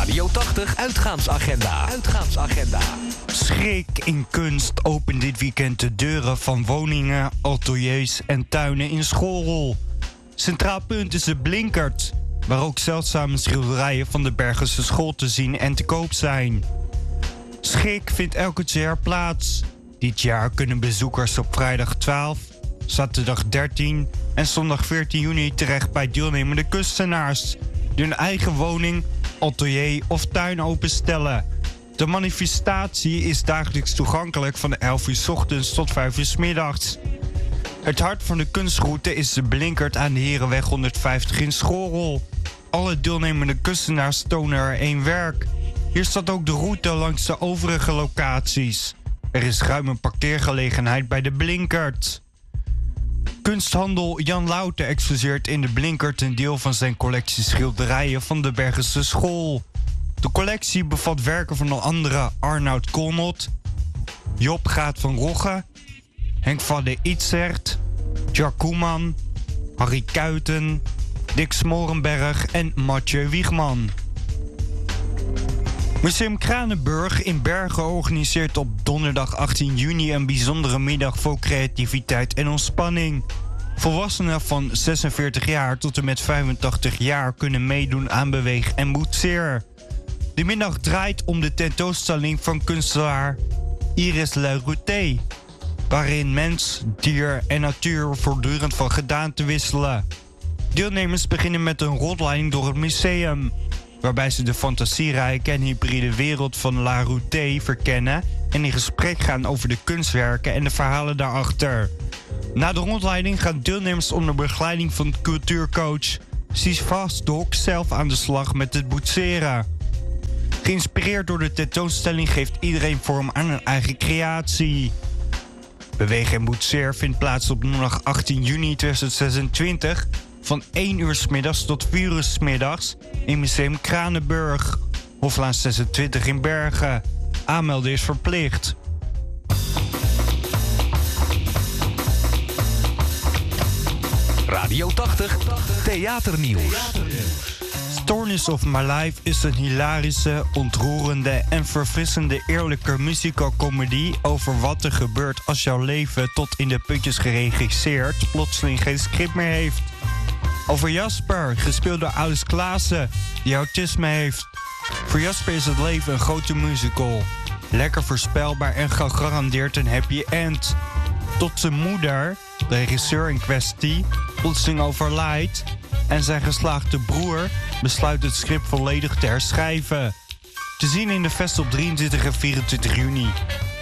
Radio 80 uitgaansagenda. Schrik in Kunst opent dit weekend de deuren van woningen, ateliers en tuinen in Schoorl. Centraal punt is de Blinkert, waar ook zeldzame schilderijen van de Bergense School te zien en te koop zijn. Schrik vindt elke jaar plaats. Dit jaar kunnen bezoekers op vrijdag 12, zaterdag 13 en zondag 14 juni terecht bij deelnemende kunstenaars die hun eigen woning, atelier of tuin openstellen. De manifestatie is dagelijks toegankelijk van 11 uur 's ochtends tot 5 uur 's middags. Het hart van de kunstroute is de Blinkert aan de Herenweg 150 in Schoorl. Alle deelnemende kunstenaars tonen er één werk. Hier staat ook de route langs de overige locaties. Er is ruim een parkeergelegenheid bij de Blinkert. Kunsthandel Jan Lauten exposeert in de Blinkert een deel van zijn collectie schilderijen van de Bergense School. De collectie bevat werken van onder andere Arnoud Kolnot, Job Gaat van Rogge, Henk van de Itzert, Jack Koeman, Harry Kuiten, Dick Smorenberg en Mathieu Wiegman. Museum Kranenburg in Bergen organiseert op donderdag 18 juni een bijzondere middag vol creativiteit en ontspanning. Volwassenen van 46 jaar tot en met 85 jaar kunnen meedoen aan beweeg- en boetseer. De middag draait om de tentoonstelling van kunstenaar Iris Lerouté, waarin mens, dier en natuur voortdurend van gedaante wisselen. Deelnemers beginnen met een rondleiding door het museum, waarbij ze de fantasierijke en hybride wereld van Lerouté verkennen en in gesprek gaan over de kunstwerken en de verhalen daarachter. Na de rondleiding gaan deelnemers onder begeleiding van cultuurcoach Cies Vastdok zelf aan de slag met het boetseren. Geïnspireerd door de tentoonstelling geeft iedereen vorm aan een eigen creatie. Beweeg en boetseer vindt plaats op donderdag 18 juni 2026... van 1 uur 's middags tot 4 uur 's middags in Museum Kranenburg, Hoflaan 26 in Bergen. Aanmelden is verplicht. Radio 80 Theaternieuws. Stories of My Life is een hilarische, ontroerende en verfrissende eerlijke musical-comedy over wat er gebeurt als jouw leven tot in de puntjes geregisseerd plotseling geen script meer heeft. Over Jasper, gespeeld door Alice Klaassen, die autisme heeft. Voor Jasper is het leven een grote musical. Lekker voorspelbaar en gegarandeerd een happy end. Tot zijn moeder, de regisseur in kwestie, plotseling overlijdt en zijn geslaagde broer besluit het script volledig te herschrijven. Te zien in de fest op 23 en 24 juni.